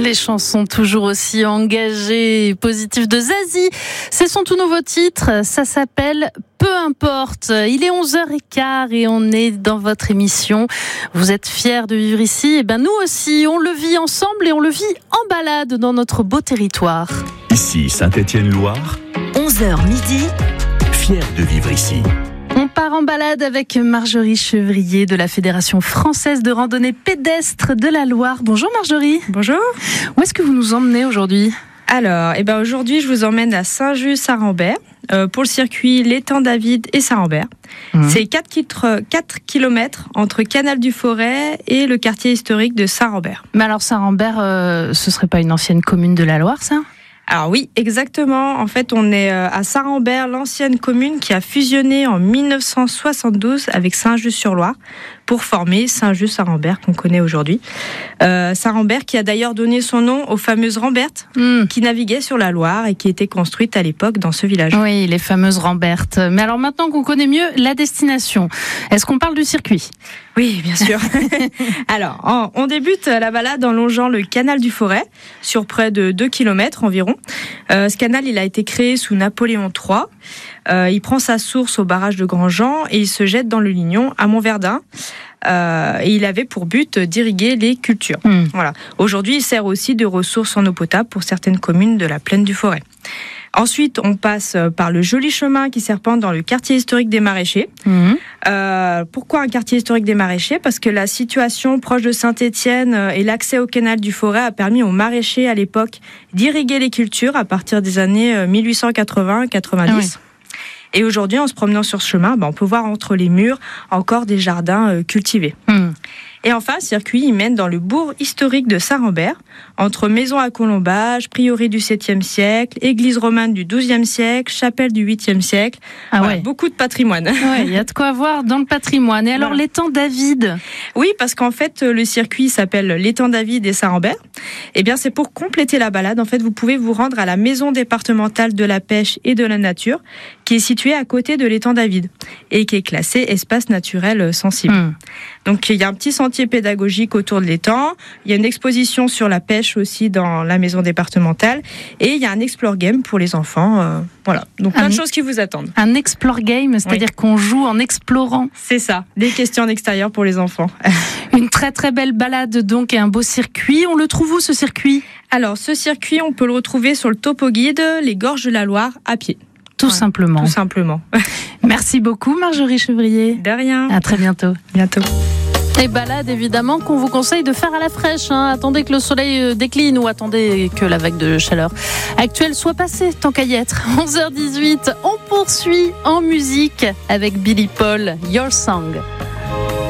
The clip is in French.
Les chansons toujours aussi engagées et positives de Zazie. C'est son tout nouveau titre, ça s'appelle Peu importe. Il est 11h15 et on est dans votre émission. Vous êtes fiers de vivre ici? Eh ben nous aussi, on le vit ensemble et on le vit en balade dans notre beau territoire. Ici Saint-Étienne-Loire, 11h midi, fiers de vivre ici. On part en balade avec Marjorie Chevrier de la Fédération française de randonnée pédestre de la Loire. Bonjour Marjorie. Bonjour. Où est-ce que vous nous emmenez aujourd'hui ? Alors, aujourd'hui, je vous emmène à Saint-Just-Saint-Rambert pour le circuit L'Étang David et Saint-Rambert. C'est 4 km entre Canal du Forêt et le quartier historique de Saint-Rambert. Mais alors Saint-Rambert, ce serait pas une ancienne commune de la Loire, ça ? Alors oui, exactement. En fait, on est à Saint-Rambert, l'ancienne commune qui a fusionné en 1972 avec Saint-Just-sur-Loire pour former Saint-Just-Saint-Rambert qu'on connaît aujourd'hui. Saint-Rambert qui a d'ailleurs donné son nom aux fameuses Rambertes qui naviguaient sur la Loire et qui étaient construites à l'époque dans ce village. Oui, les fameuses Rambertes. Mais alors maintenant qu'on connaît mieux la destination, est-ce qu'on parle du circuit ? Oui, bien sûr. Alors, on débute la balade en longeant le canal du Forêt sur près de 2 km environ. Ce canal, il a été créé sous Napoléon III. Il prend sa source au barrage de Grandjean et il se jette dans le Lignon à Montverdun. Et il avait pour but d'irriguer les cultures. Voilà. Aujourd'hui, il sert aussi de ressource en eau potable pour certaines communes de la plaine du Forêt. Ensuite, on passe par le joli chemin qui serpente dans le quartier historique des Maraîchers. Pourquoi un quartier historique des Maraîchers ? Parce que la situation proche de Saint-Étienne et l'accès au canal du Forêt a permis aux maraîchers à l'époque d'irriguer les cultures à partir des années 1880-90. Et aujourd'hui, en se promenant sur ce chemin, on peut voir entre les murs encore des jardins cultivés. Et enfin, le circuit il mène dans le bourg historique de Saint-Rambert, entre maisons à colombages, prieuré du 7e siècle, église romane du 12e siècle, chapelle du 8e siècle. Beaucoup de patrimoine. Il y a de quoi voir dans le patrimoine. Et alors, l'étang David ? Oui, parce qu'en fait, le circuit s'appelle l'Étang David et Saint-Rambert. Eh bien, c'est pour compléter la balade. En fait, vous pouvez vous rendre à la maison départementale de la pêche et de la nature, qui est située à côté de l'Étang David et qui est classée espace naturel sensible. Donc, il y a un petit sentier pédagogique autour de l'étang. Il y a une exposition sur la pêche aussi dans la maison départementale. Et il y a un explore game pour les enfants. Voilà. Donc, plein de choses qui vous attendent. Un explore game, c'est-à-dire qu'on joue en explorant. C'est ça. Des questions en extérieur pour les enfants. Une très très belle balade donc et un beau circuit. On le trouve où ce circuit ? Alors, ce circuit, on peut le retrouver sur le topo guide Les Gorges de la Loire à pied. Tout simplement. Tout simplement. Merci beaucoup Marjorie Chevrier. De rien. À très bientôt. Bientôt. Et balade évidemment qu'on vous conseille de faire à la fraîche. Attendez que le soleil décline ou attendez que la vague de chaleur actuelle soit passée, tant qu'à y être. 11h18, on poursuit en musique avec Billy Paul, Your Song.